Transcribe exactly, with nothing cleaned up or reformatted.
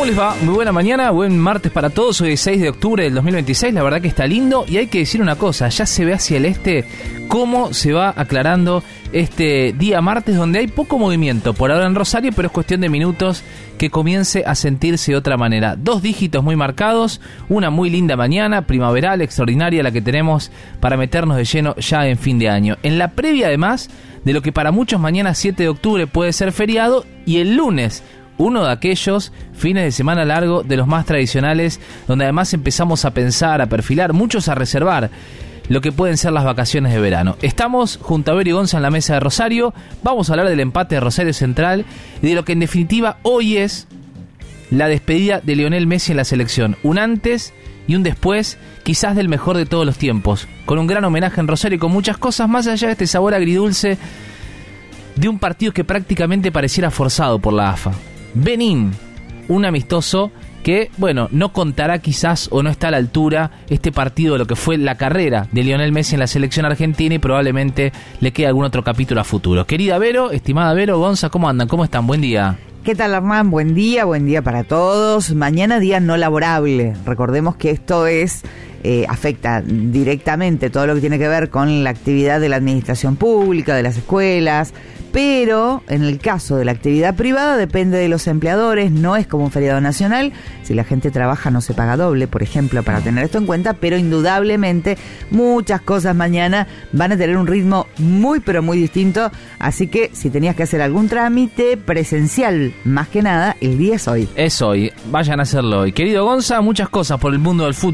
¿Cómo les va? Muy buena mañana, buen martes para todos. Hoy es seis de octubre del dos mil veintiséis, la verdad que está lindo. Y hay que decir una cosa, ya se ve hacia el este cómo se va aclarando este día martes, donde hay poco movimiento por ahora en Rosario, pero es cuestión de minutos que comience a sentirse de otra manera. Dos dígitos muy marcados, una muy linda mañana, primaveral, extraordinaria, la que tenemos para meternos de lleno ya en fin de año. En la previa, además, de lo que para muchos mañana siete de octubre puede ser feriado, y el lunes, uno de aquellos fines de semana largo de los más tradicionales, donde además empezamos a pensar, a perfilar, muchos a reservar lo que pueden ser las vacaciones de verano. Estamos junto a Vero y Gonza en la mesa de Rosario. Vamos a hablar del empate de Rosario Central y de lo que en definitiva hoy es la despedida de Lionel Messi en la selección. Un antes y un después, quizás del mejor de todos los tiempos, con un gran homenaje en Rosario y con muchas cosas más allá de este sabor agridulce de un partido que prácticamente pareciera forzado por la A F A. Benín, un amistoso que, bueno, no contará quizás o no está a la altura este partido de lo que fue la carrera de Lionel Messi en la selección argentina, y probablemente le quede algún otro capítulo a futuro. Querida Vero, estimada Vero, Gonza, ¿cómo andan? ¿Cómo están? Buen día. ¿Qué tal, Hernán? Buen día, buen día para todos. Mañana día no laborable. Recordemos que esto es eh, afecta directamente todo lo que tiene que ver con la actividad de la administración pública, de las escuelas, pero en el caso de la actividad privada depende de los empleadores, no es como un feriado nacional. Si la gente trabaja no se paga doble, por ejemplo, para tener esto en cuenta, pero indudablemente muchas cosas mañana van a tener un ritmo muy pero muy distinto, así que si tenías que hacer algún trámite presencial, más que nada, el día es hoy. Es hoy, vayan a hacerlo hoy. Querido Gonza, muchas cosas por el mundo del fútbol.